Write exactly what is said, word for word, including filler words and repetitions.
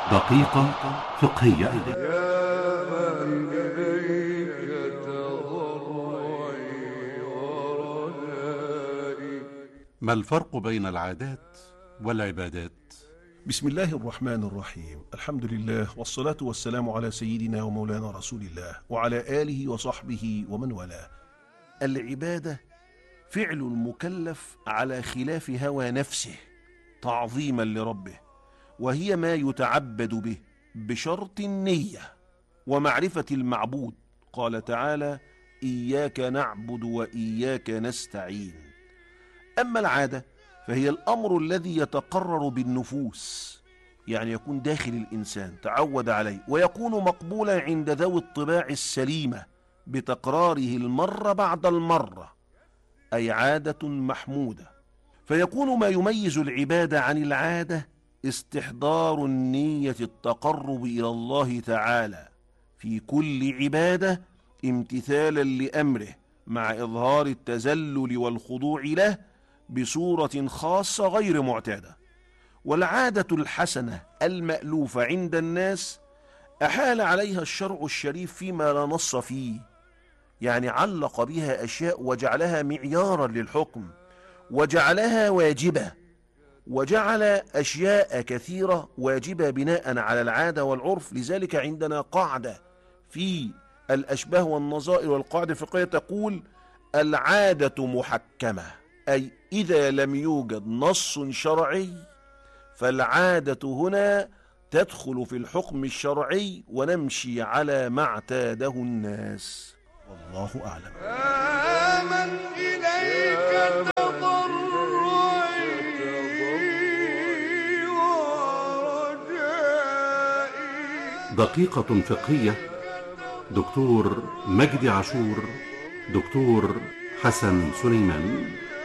دقيقة فقهية. يا من إليك تضرعي ورجائي. ما الفرق بين العادات والعبادات؟ بسم الله الرحمن الرحيم. الحمد لله والصلاة والسلام على سيدنا ومولانا رسول الله وعلى آله وصحبه ومن والاه. العبادة فعل المكلف على خلاف هوى نفسه تعظيما لربه، وهي ما يتعبد به بشرط النية ومعرفة المعبود. قال تعالى: إياك نعبد وإياك نستعين. أما العادة فهي الأمر الذي يتقرر بالنفوس، يعني يكون داخل الإنسان تعود عليه، ويكون مقبولا عند ذوي الطباع السليمة بتكراره المرة بعد المرة، أي عادة محمودة. فيكون ما يميز العبادة عن العادة استحضار النية التقرب إلى الله تعالى في كل عبادة امتثالا لأمره، مع إظهار التذلل والخضوع له بصورة خاصة غير معتادة. والعادة الحسنة المألوفة عند الناس أحال عليها الشرع الشريف فيما لا نص فيه، يعني علق بها أشياء وجعلها معيارا للحكم وجعلها واجبة، وجعل أشياء كثيرة واجبة بناء على العادة والعرف. لذلك عندنا قاعدة في الأشباه والنظائر والقاعدة الفقهية تقول: العادة محكمة، أي إذا لم يوجد نص شرعي فالعادة هنا تدخل في الحكم الشرعي ونمشي على ما اعتاده الناس، والله أعلم. آمن إليك تضرعي ورجائي. دقيقة فقهية. دكتور مجدي عاشور، دكتور حسن سليمان.